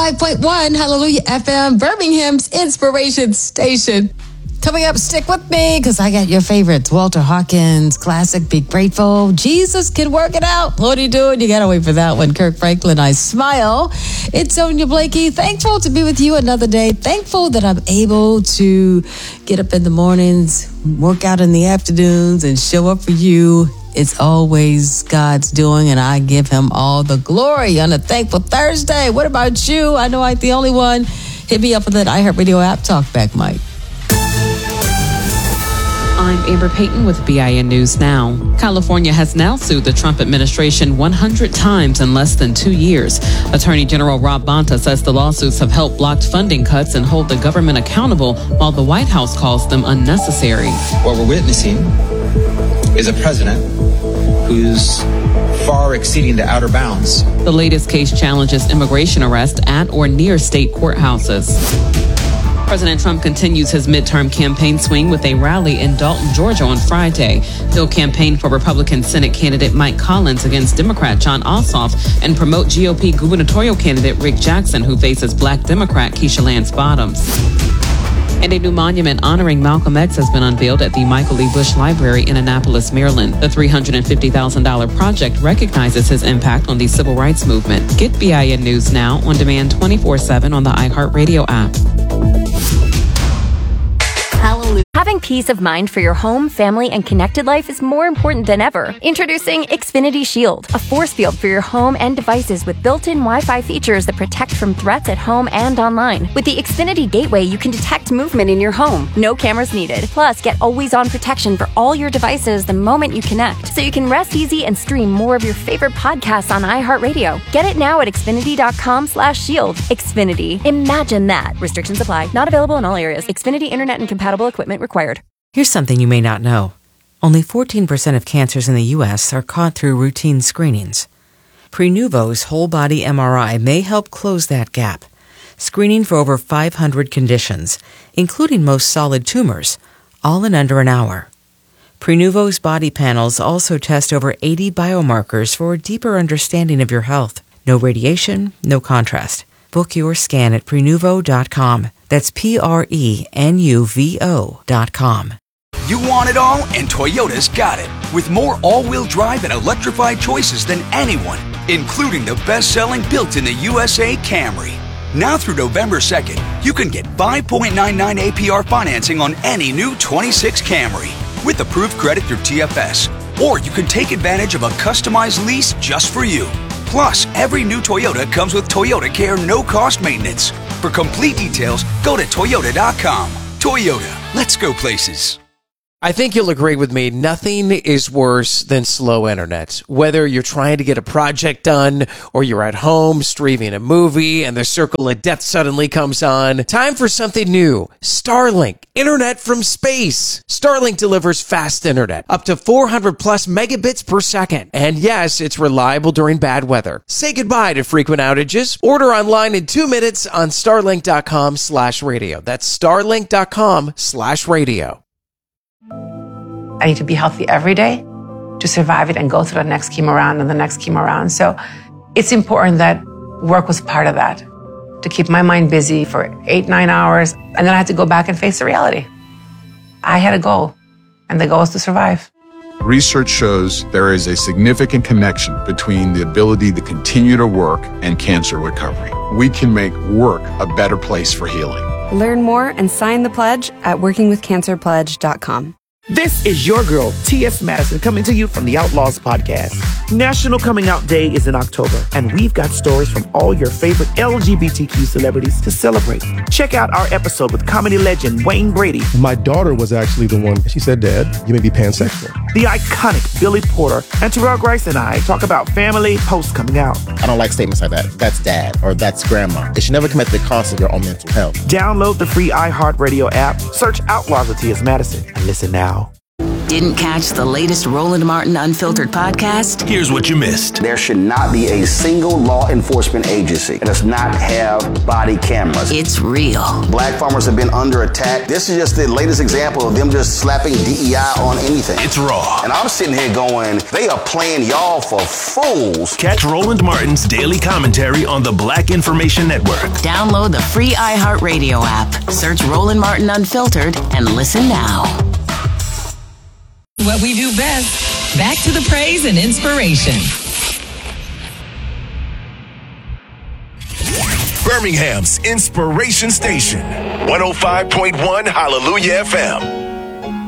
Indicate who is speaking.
Speaker 1: 105.1 Hallelujah FM, Birmingham's inspiration station. Coming up, stick with me because I got your favorites. Walter Hawkins, classic, Be Grateful. Jesus Can Work It Out. What are you doing? You got to wait for that one. Kirk Franklin, I Smile. It's Sonia Blakey. Thankful to be with you another day. Thankful that I'm able to get up in the mornings, work out in the afternoons, and show up for you. It's always God's doing, and I give him all the glory on a Thankful Thursday. What about you? I know I ain't the only one. Hit me up with that iHeartRadio app. Talk back, Mike.
Speaker 2: I'm Amber Payton with BIN News Now. California has now sued the Trump administration 100 times in less than 2 years. Attorney General Rob Bonta says the lawsuits have helped block funding cuts and hold the government accountable, while the White House calls them unnecessary.
Speaker 3: What we're witnessing is a president who's far exceeding the outer bounds.
Speaker 2: The latest case challenges immigration arrest at or near state courthouses. President Trump continues his midterm campaign swing with a rally in Dalton, Georgia on Friday. He'll campaign for Republican Senate candidate Mike Collins against Democrat Jon Ossoff and promote GOP gubernatorial candidate Rick Jackson, who faces Black Democrat Keisha Lance Bottoms. And a new monument honoring Malcolm X has been unveiled at the Michael E. Bush Library in Annapolis, Maryland. The $350,000 project recognizes his impact on the civil rights movement. Get BIN News Now on demand 24/7 on the iHeartRadio app.
Speaker 4: Having peace of mind for your home, family, and connected life is more important than ever. Introducing Xfinity Shield, a force field for your home and devices with built-in Wi-Fi features that protect from threats at home and online. With the Xfinity Gateway, you can detect movement in your home. No cameras needed. Plus, get always-on protection for all your devices the moment you connect, so you can rest easy and stream more of your favorite podcasts on iHeartRadio. Get it now at Xfinity.com/shield. Xfinity. Imagine that. Restrictions apply. Not available in all areas. Xfinity Internet and compatible equipment required.
Speaker 5: Here's something you may not know. Only 14% of cancers in the U.S. are caught through routine screenings. Prenuvo's whole-body MRI may help close that gap, screening for over 500 conditions, including most solid tumors, all in under an hour. Prenuvo's body panels also test over 80 biomarkers for a deeper understanding of your health. No radiation, no contrast. Book your scan at Prenuvo.com. That's Prenuvo.com.
Speaker 6: You want it all, and Toyota's got it. With more all-wheel drive and electrified choices than anyone, including the best-selling built-in-the-USA Camry. Now through November 2nd, you can get 5.99 APR financing on any new 26 Camry with approved credit through TFS. Or you can take advantage of a customized lease just for you. Plus, every new Toyota comes with Toyota Care no-cost maintenance. For complete details, go to Toyota.com. Toyota, let's go places.
Speaker 7: I think you'll agree with me, nothing is worse than slow internet. Whether you're trying to get a project done or you're at home streaming a movie and the circle of death suddenly comes on, time for something new. Starlink, internet from space. Starlink delivers fast internet, up to 400 plus megabits per second. And yes, it's reliable during bad weather. Say goodbye to frequent outages. Order online in 2 minutes on starlink.com/radio. That's starlink.com/radio.
Speaker 8: I need to be healthy every day to survive it and go through the next chemo round and the next chemo round. So it's important that work was part of that, to keep my mind busy for 8-9 hours. And then I had to go back and face the reality. I had a goal, and the goal is to survive.
Speaker 9: Research shows there is a significant connection between the ability to continue to work and cancer recovery. We can make work a better place for healing.
Speaker 10: Learn more and sign the pledge at workingwithcancerpledge.com.
Speaker 11: This is your girl, T.S. Madison, coming to you from the Outlaws Podcast. National Coming Out Day is in October, and we've got stories from all your favorite LGBTQ celebrities to celebrate. Check out our episode with comedy legend Wayne Brady.
Speaker 12: My daughter was actually the one, she said, Dad, you may be pansexual.
Speaker 11: The iconic Billy Porter and Terrell Grice and I talk about family post coming out.
Speaker 13: I don't like statements like that. That's dad or that's grandma. It should never come at the cost of your own mental health.
Speaker 11: Download the free iHeartRadio app, search Outlaws with T.S. Madison, and listen now.
Speaker 14: Didn't catch the latest Roland Martin Unfiltered podcast?
Speaker 15: Here's what you missed.
Speaker 16: There should not be a single law enforcement agency that does not have body cameras.
Speaker 14: It's real.
Speaker 16: Black farmers have been under attack. This is just the latest example of them just slapping DEI on anything.
Speaker 15: It's raw.
Speaker 16: And I'm sitting here going, they are playing y'all for fools.
Speaker 15: Catch Roland Martin's daily commentary on the Black Information Network.
Speaker 14: Download the free iHeartRadio app. Search Roland Martin Unfiltered and listen now.
Speaker 17: What we do best. Back to the praise and inspiration.
Speaker 15: Birmingham's Inspiration Station, 105.1 Hallelujah FM.